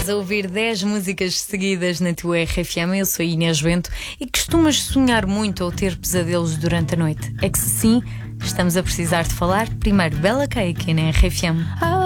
Estás a ouvir 10 músicas seguidas na tua RFM. Eu sou a Inês Bento. E costumas sonhar muito ou ter pesadelos durante a noite? É que se sim, estamos a precisar de falar. Primeiro, Bella K aqui na RFM.